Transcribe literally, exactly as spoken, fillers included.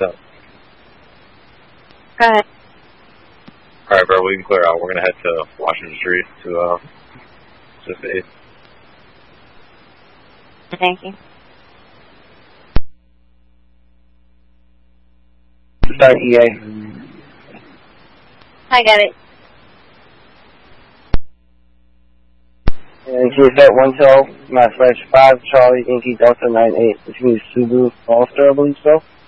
up? Go ahead. Alright, bro, we can clear out. We're going to head to Washington Street to, uh, assist aid. Thank you. Start E A. I got it. And here's that one twelve, my slash five, Charlie, Yankee, Delta nine eight, which means Subaru All-Star, I believe so.